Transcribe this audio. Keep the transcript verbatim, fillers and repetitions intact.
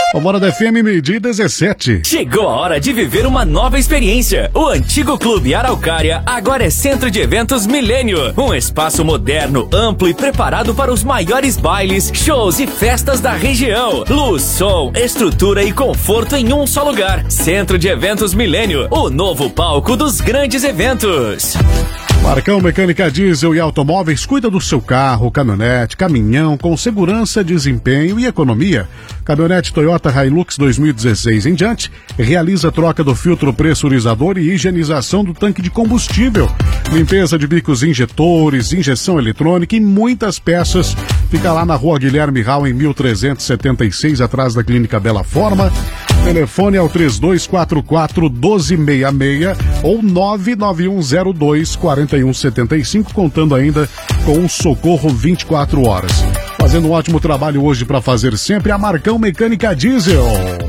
Vambora da F M, meio-dia dezessete. Chegou a hora de viver uma nova experiência. O antigo Clube Araucária agora é Centro de Eventos Milênio. Um espaço moderno, amplo e preparado para os maiores bailes, shows e festas da região. Luz, som, estrutura e conforto em um só lugar. Centro de Eventos Milênio, o novo palco dos grandes eventos. Marcão Mecânica Diesel e Automóveis cuida do seu carro, caminhonete, caminhão com segurança, desempenho e economia. Caminhonete Toyota Hilux dois mil e dezesseis em diante realiza troca do filtro pressurizador e higienização do tanque de combustível. Limpeza de bicos injetores, injeção eletrônica e muitas peças. Fica lá na Rua Guilherme Rau em mil trezentos e setenta e seis, atrás da Clínica Bela Forma. Telefone é o três dois quatro quatro, um dois seis seis ou nove nove um zero dois, quatro um sete cinco, contando ainda com o socorro vinte e quatro horas. Fazendo um ótimo trabalho hoje para fazer sempre a Marcão Mecânica Diesel.